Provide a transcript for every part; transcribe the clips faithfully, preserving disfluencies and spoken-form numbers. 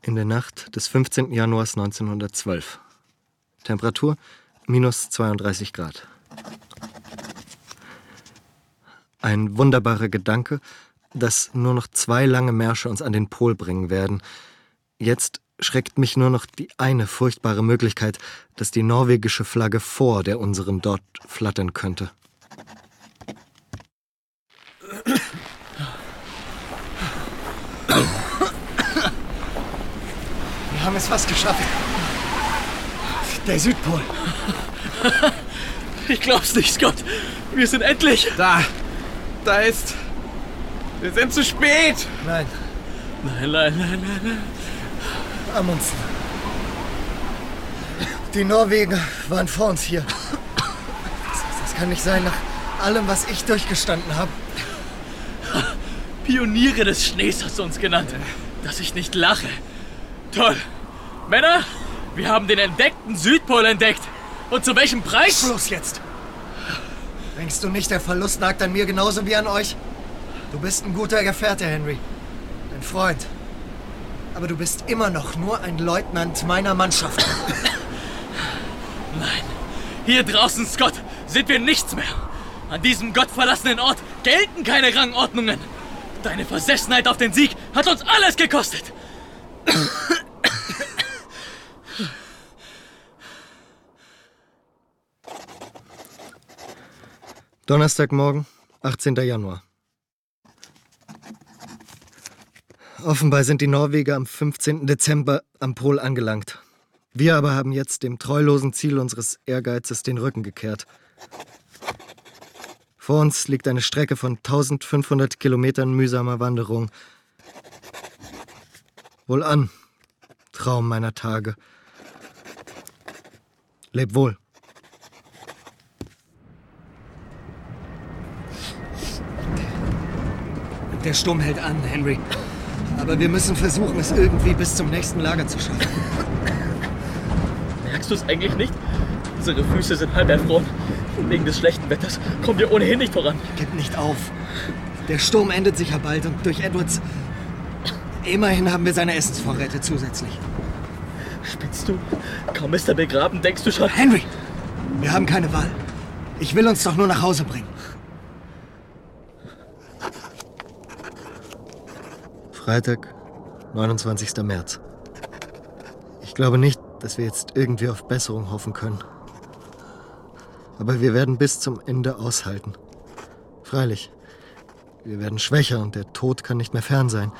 in der Nacht des fünfzehnten Januars neunzehnhundertzwölf. Temperatur minus zweiunddreißig Grad. Ein wunderbarer Gedanke, dass nur noch zwei lange Märsche uns an den Pol bringen werden. Jetzt schreckt mich nur noch die eine furchtbare Möglichkeit, dass die norwegische Flagge vor der unseren dort flattern könnte. Wir haben es fast geschafft. Der Südpol. Ich glaub's nicht, Scott. Wir sind endlich... Da. Da ist... Wir sind zu spät. Nein. Nein, nein, nein, nein, nein. Amundsen. Die Norweger waren vor uns hier. Das, das kann nicht sein, nach allem, was ich durchgestanden habe. Pioniere des Schnees hast du uns genannt. Dass ich nicht lache. Toll. Männer, wir haben den entdeckten Südpol entdeckt. Und zu welchem Preis? Schluss jetzt. Denkst du nicht, der Verlust nagt an mir genauso wie an euch? Du bist ein guter Gefährte, Henry. Ein Freund. Aber du bist immer noch nur ein Leutnant meiner Mannschaft. Nein. Hier draußen, Scott, sind wir nichts mehr. An diesem gottverlassenen Ort gelten keine Rangordnungen. Deine Versessenheit auf den Sieg hat uns alles gekostet. Donnerstagmorgen, achtzehnten Januar. Offenbar sind die Norweger am fünfzehnten Dezember am Pol angelangt. Wir aber haben jetzt dem treulosen Ziel unseres Ehrgeizes den Rücken gekehrt. Vor uns liegt eine Strecke von eintausendfünfhundert Kilometern mühsamer Wanderung. Wohlan, Traum meiner Tage. Leb wohl. Der Sturm hält an, Henry. Aber wir müssen versuchen, es irgendwie bis zum nächsten Lager zu schaffen. Merkst du es eigentlich nicht? Unsere Füße sind halb erfroren. Wegen des schlechten Wetters kommen wir ohnehin nicht voran. Gib nicht auf. Der Sturm endet sicher bald und durch Edwards... Immerhin haben wir seine Essensvorräte zusätzlich. Spinnst du? Kaum ist er begraben, denkst du schon... Henry! Wir haben keine Wahl. Ich will uns doch nur nach Hause bringen. Freitag, neunundzwanzigsten März. Ich glaube nicht, dass wir jetzt irgendwie auf Besserung hoffen können. Aber wir werden bis zum Ende aushalten. Freilich, wir werden schwächer und der Tod kann nicht mehr fern sein.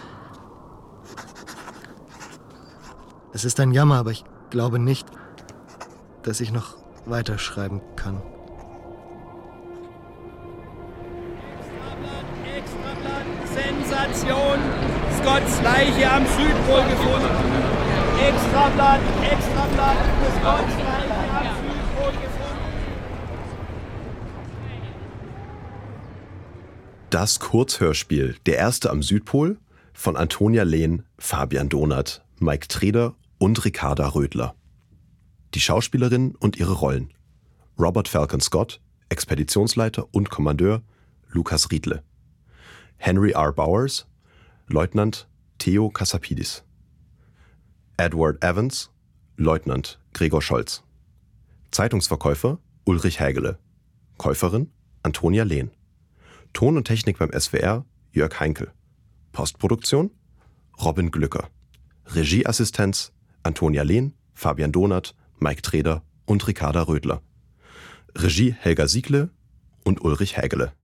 Es ist ein Jammer, aber ich glaube nicht, dass ich noch weiterschreiben kann. Sensation! Scotts Leiche am Südpol gefunden. Extrablatt, Extrablatt, Scotts Leiche am Südpol gefunden. Das Kurzhörspiel Der Erste am Südpol von Antonia Lehn, Fabian Donath, Mike Treder und Ricarda Rödler. Die Schauspielerinnen und ihre Rollen: Robert Falcon Scott, Expeditionsleiter und Kommandeur Lukas Riedle. Henry R. Bowers, Leutnant Theo Kassapidis. Edward Evans, Leutnant Gregor Scholz. Zeitungsverkäufer Ulrich Hägele. Käuferin Antonia Lehn. Ton und Technik beim S W R Jörg Heinkel. Postproduktion Robin Glücker. Regieassistenz Antonia Lehn, Fabian Donath, Mike Treder und Ricarda Rödler. Regie Helga Siegle und Ulrich Hägele.